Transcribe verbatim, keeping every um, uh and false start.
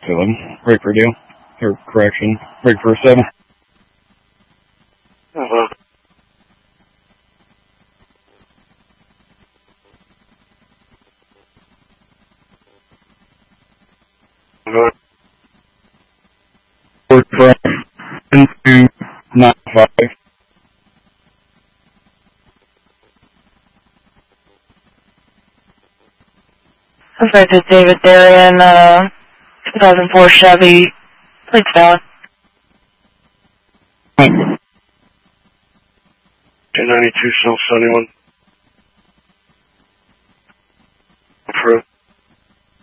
seven. Break for deal. Or correction. Break for seven. Uh-huh. Uh-huh. Four from two nine five. Affected David Darian, uh, two thousand four Chevy, please down. two ninety-two South seventy-one. Approved.